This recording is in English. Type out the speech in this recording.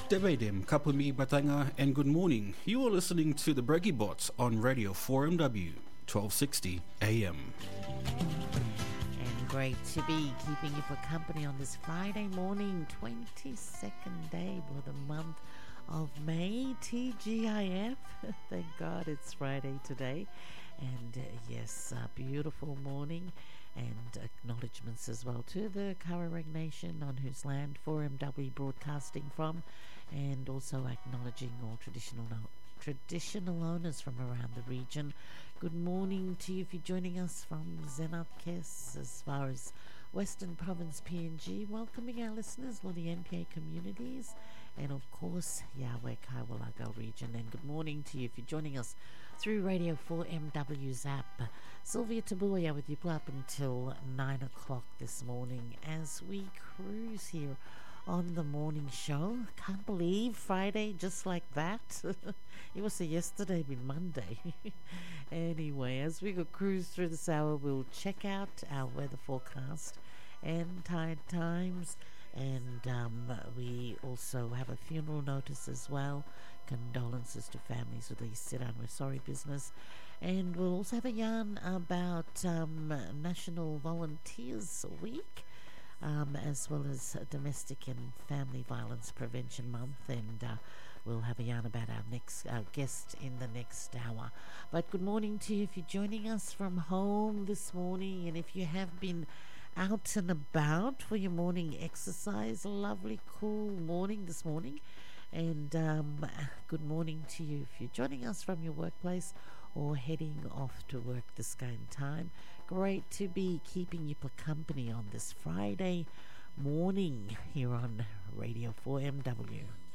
Devedem Kapumi Batanga and good morning. You are listening to the Breggy Bots on Radio 4MW 1260 AM. And great to be keeping you for company on this Friday morning, 22nd day of the month of May, TGIF. Thank God it's Friday today. And yes, a beautiful morning and acknowledgements as well to the Kawareg Nation on whose land 4MW broadcasting from, and also acknowledging all traditional owners from around the region. Good morning to you if you're joining us from Zenat Kes as far as Western Province PNG, welcoming our listeners for the NPA communities, and of course Yahweh Kaiwalaga region. And good morning to you if you're joining us through Radio 4MW Zap. Sylvia Tabuya with you up until 9 o'clock this morning as we cruise here on the morning show. Can't believe Friday just like that. It was yesterday been Monday. Anyway, as we go cruise through this hour, we'll check out our weather forecast and tide times, and we also have a funeral notice as well. Condolences to families with the Siran We're Sorry business. And we'll also have a yarn about National Volunteers Week, as well as Domestic and Family Violence Prevention Month, and we'll have a yarn about our guest in the next hour. But good morning to you if you're joining us from home this morning, and if you have been out and about for your morning exercise, a lovely cool morning this morning. And good morning to you if you're joining us from your workplace or heading off to work this kind of time. Great to be keeping you for company on this Friday morning here on Radio 4MW.